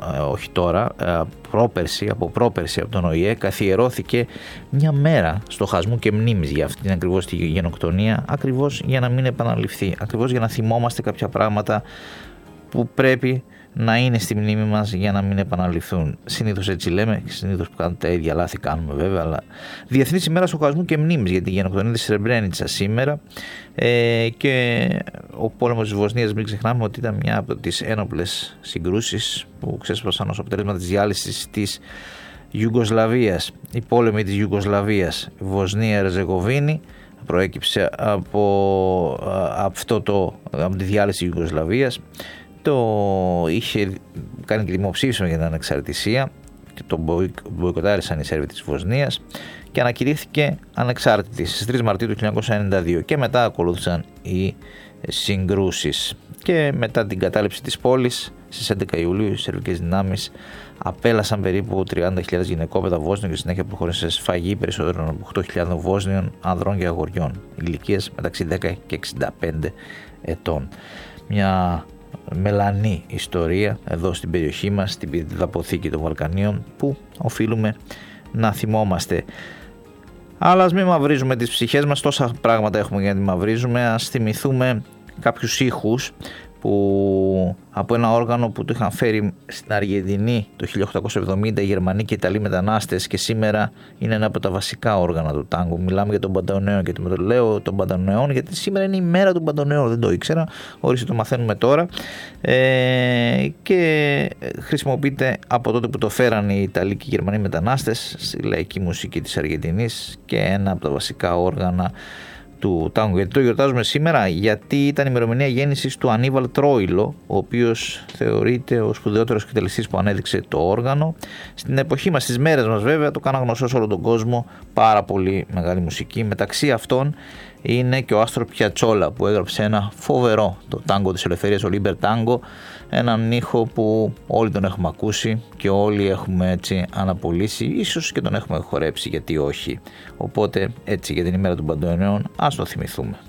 όχι τώρα, από πρόπερση από τον ΟΗΕ καθιερώθηκε μια μέρα στοχασμού και μνήμης για αυτήν ακριβώς τη γενοκτονία, ακριβώς για να μην επαναληφθεί, ακριβώς για να θυμόμαστε κάποια πράγματα που πρέπει να είναι στη μνήμη μας για να μην επαναληφθούν. Συνήθως έτσι λέμε, συνήθως τα ίδια λάθη κάνουμε βέβαια, αλλά Διεθνής ημέρα στοχασμού και μνήμης για τη γενοκτονία της Σρεμπρένιτσα σήμερα, και ο πόλεμος της Βοσνίας, μην ξεχνάμε ότι ήταν μια από τις ένοπλες συγκρούσεις που ξέσπασαν ως αποτέλεσμα της διάλυσης της Ιουγκοσλαβίας. Η πόλεμη της Ιουγκοσλαβίας, Βοσνία-Ερζεγοβίνη, προέκυψε από τη διάλυση της Ιουγκοσλαβίας. Είχε κάνει και δημοψήφισμα για την ανεξαρτησία και τον μποϊκοτάρισαν οι Σέρβοι της Βοσνίας και ανακηρύχθηκε ανεξάρτητη στις 3 Μαρτίου του 1992, και μετά ακολούθησαν οι συγκρούσεις, και μετά την κατάληψη της πόλης στις 11 Ιουλίου οι σερβικές δυνάμεις απέλασαν περίπου 30.000 γυναικόπαιδα Βόσνιων και συνέχεια προχώρησαν σε σφαγή περισσότερων από 8.000 Βόσνιων ανδρών και αγοριών ηλικίες μεταξύ 10 και 65 ετών. Μια μελανή ιστορία εδώ στην περιοχή μας, στην πυρηνιδαποθήκη των Βαλκανίων, που οφείλουμε να θυμόμαστε. Αλλά ας μην μαυρίζουμε τις ψυχές μας, τόσα πράγματα έχουμε για να μαυρίζουμε. Ας θυμηθούμε κάποιους ήχους που από ένα όργανο που το είχαν φέρει στην Αργεντινή το 1870 οι Γερμανοί και οι Ιταλοί μετανάστες, και σήμερα είναι ένα από τα βασικά όργανα του τάγκο. Μιλάμε για τον μπαντονέο, και το λέω τον μπαντονέο γιατί σήμερα είναι η μέρα του μπαντονέο, δεν το ήξερα, ορίστε το μαθαίνουμε τώρα, και χρησιμοποιείται από τότε που το φέραν οι Ιταλοί και οι Γερμανοί μετανάστες στη λαϊκή μουσική της Αργεντινής, και ένα από τα βασικά όργανα του τάγκο. Γιατί το γιορτάζουμε σήμερα? Γιατί ήταν η ημερομηνία γέννησης του Ανίβαλ Τρόιλο, ο οποίος θεωρείται ο σπουδαιότερος εκτελεστής που ανέδειξε το όργανο. Στην εποχή μας, στις μέρες μας βέβαια, το κάνα γνωστό σε όλο τον κόσμο, πάρα πολύ μεγάλη μουσική. Μεταξύ αυτών είναι και ο Άστρο Πιατσόλα, που έγραψε ένα φοβερό, το τάγκο της ελευθερίας, ο Λίμπερ Τάγκο, έναν ήχο που όλοι τον έχουμε ακούσει και όλοι έχουμε έτσι αναπολύσει, ίσως και τον έχουμε χορέψει, γιατί όχι. Οπότε έτσι για την ημέρα των Παντονέων ας το θυμηθούμε.